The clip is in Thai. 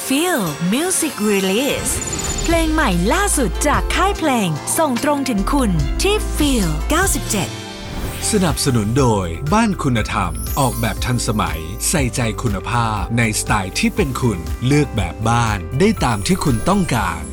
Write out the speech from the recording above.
Feel Music Release เพลงใหม่ล่าสุดจากค่ายเพลงส่งตรงถึงคุณที่ Feel 97 สนับสนุนโดยบ้านคุณธรรมออกแบบทันสมัยใส่ใจคุณภาพในสไตล์ที่เป็นคุณเลือกแบบบ้านได้ตามที่คุณต้องการ